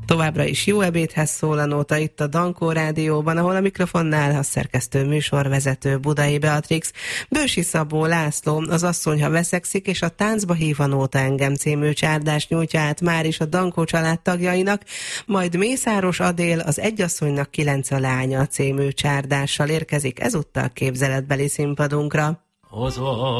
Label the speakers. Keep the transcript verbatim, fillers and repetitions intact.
Speaker 1: Továbbra is jó ebédhez szól a nóta itt a Dankó Rádióban, ahol a mikrofonnál a szerkesztő műsorvezető Budai Beatrix. Bősi Szabó László, az Asszony, ha veszekszik, és a Táncba hív a nóta engem című csárdást nyújtja át már is a Dankó család tagjainak, majd Mészáros Adél, az Egyasszonynak kilenc a lánya című csárdással érkezik ezúttal képzeletbeli színpadunkra.